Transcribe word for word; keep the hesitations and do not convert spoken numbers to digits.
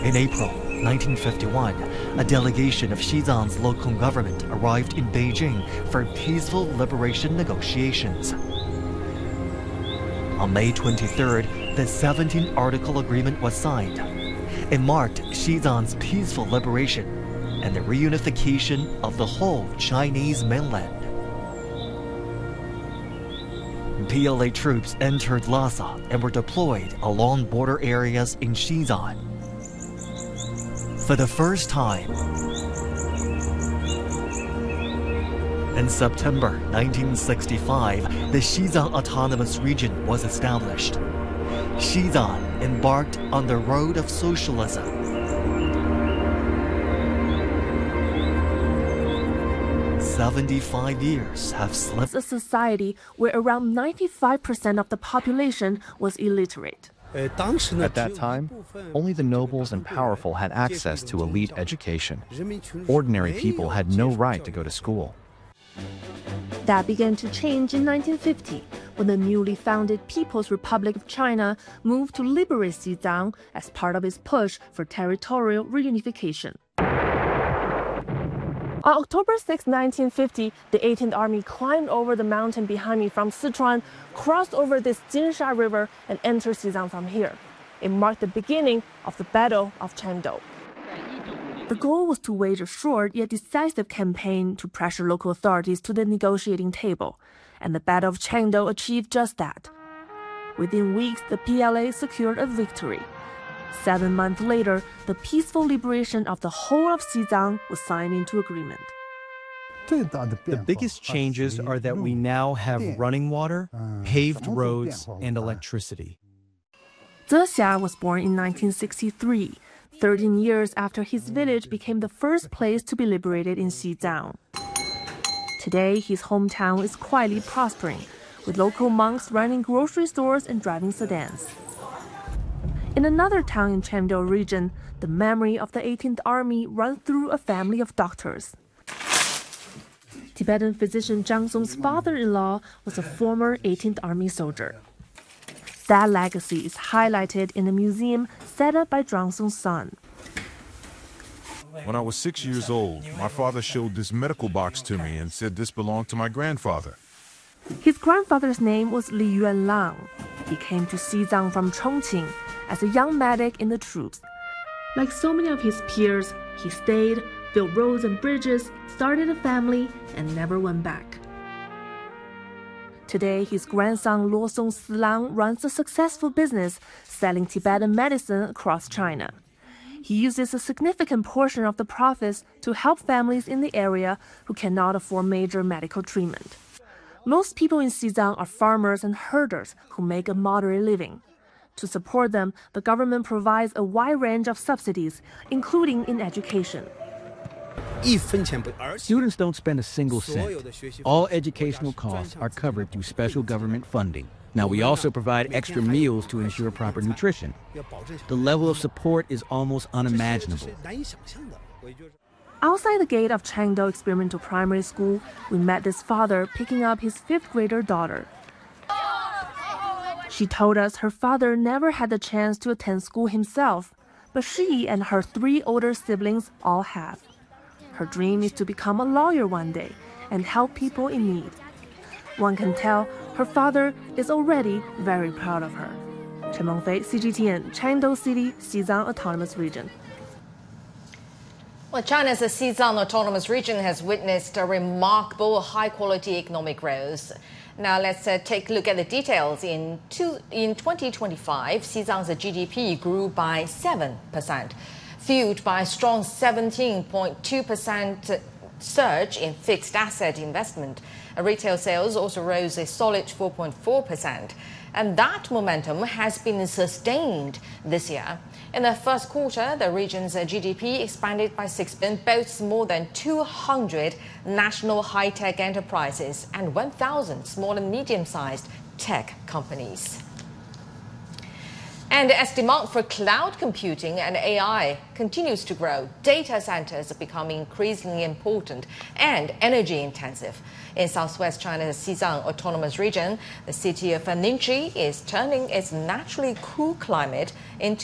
In April nineteen fifty-one, a delegation of Xizang's local government arrived in Beijing for peaceful liberation negotiations. On May twenty-third, the seventeen article agreement was signed. It marked Xizang's peaceful liberation and the reunification of the whole Chinese mainland. P L A troops entered Lhasa and were deployed along border areas in Xizang. For the first time, in September nineteen sixty-five, the Xizang Autonomous Region was established. Xizang embarked on the road of socialism. seventy-five years have slipped. A society where around ninety-five percent of the population was illiterate. At that time, only the nobles and powerful had access to elite education. Ordinary people had no right to go to school. That began to change in nineteen fifty, when the newly founded People's Republic of China moved to liberate Xizang as part of its push for territorial reunification. On October sixth, nineteen fifty, the eighteenth Army climbed over the mountain behind me from Sichuan, crossed over this Jinsha River, and entered Xizang from here. It marked the beginning of the Battle of Chengdu. The goal was to wage a short yet decisive campaign to pressure local authorities to the negotiating table, and the Battle of Chengdu achieved just that. Within weeks, the P L A secured a victory. Seven months later, the peaceful liberation of the whole of Xizang was signed into agreement. The biggest changes are that we now have running water, paved roads, and electricity. Zhe Xia was born in nineteen sixty-three, thirteen years after his village became the first place to be liberated in Xizang. Today, his hometown is quietly prospering, with local monks running grocery stores and driving sedans. In another town in Chengdu region, the memory of the eighteenth Army runs through a family of doctors. Tibetan physician Zhang Song's father-in-law was a former eighteenth Army soldier. That legacy is highlighted in a museum set up by Zhang Song's son. When I was six years old, my father showed this medical box to me and said this belonged to my grandfather. His grandfather's name was Li Yuanlang. He came to Xizang from Chongqing as a young medic in the troops. Like so many of his peers, he stayed, built roads and bridges, started a family, and never went back. Today, his grandson Luo Song Silang runs a successful business selling Tibetan medicine across China. He uses a significant portion of the profits to help families in the area who cannot afford major medical treatment. Most people in Xizang are farmers and herders who make a moderate living. To support them, the government provides a wide range of subsidies, including in education. Students don't spend a single cent. All educational costs are covered through special government funding. Now, we also provide extra meals to ensure proper nutrition. The level of support is almost unimaginable. Outside the gate of Chengdu Experimental Primary School, we met this father picking up his fifth grader daughter. She told us her father never had the chance to attend school himself, but she and her three older siblings all have. Her dream is to become a lawyer one day and help people in need. One can tell her father is already very proud of her. Chen Mengfei, C G T N, Chengdu City, Xizang Autonomous Region. Well, China's Xizang Autonomous Region has witnessed a remarkable high-quality economic growth. Now let's uh, take a look at the details. In, two, in twenty twenty-five, Xizang's G D P grew by seven percent, fueled by a strong seventeen point two percent surge in fixed asset investment. Retail sales also rose a solid four point four percent. And that momentum has been sustained this year. In the first quarter, the region's G D P expanded by six percent, boasts more than two hundred national high-tech enterprises and one thousand small and medium-sized tech companies. And as demand for cloud computing and A I continues to grow, data centers are becoming increasingly important and energy intensive. In southwest China's Xizang Autonomous Region, the city of Ningxi is turning its naturally cool climate into